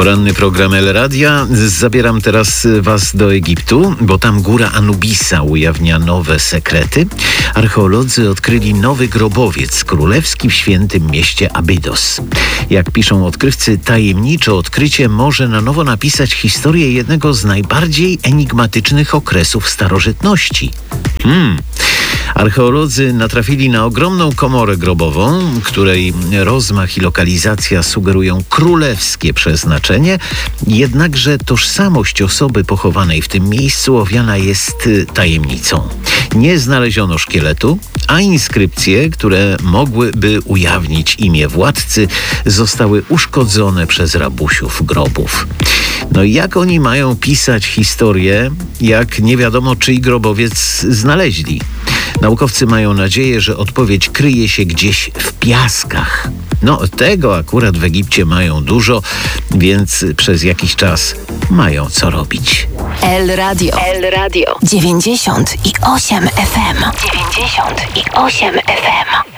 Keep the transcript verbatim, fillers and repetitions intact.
Poranny program El Radia. Zabieram teraz was do Egiptu, bo tam góra Anubisa ujawnia nowe sekrety. Archeolodzy odkryli nowy grobowiec królewski w świętym mieście Abydos. Jak piszą odkrywcy, tajemnicze odkrycie może na nowo napisać historię jednego z najbardziej enigmatycznych okresów starożytności. Hmm... Archeolodzy natrafili na ogromną komorę grobową, której rozmach i lokalizacja sugerują królewskie przeznaczenie, jednakże tożsamość osoby pochowanej w tym miejscu owiana jest tajemnicą. Nie znaleziono szkieletu, a inskrypcje, które mogłyby ujawnić imię władcy, zostały uszkodzone przez rabusiów grobów. No i jak oni mają pisać historię, jak nie wiadomo, czyj grobowiec znaleźli? Naukowcy mają nadzieję, że odpowiedź kryje się gdzieś w piaskach. No, tego akurat w Egipcie mają dużo, więc przez jakiś czas mają co robić. El Radio. El Radio. dziewięćdziesiąt i osiem F M. dziewięćdziesiąt i osiem F M.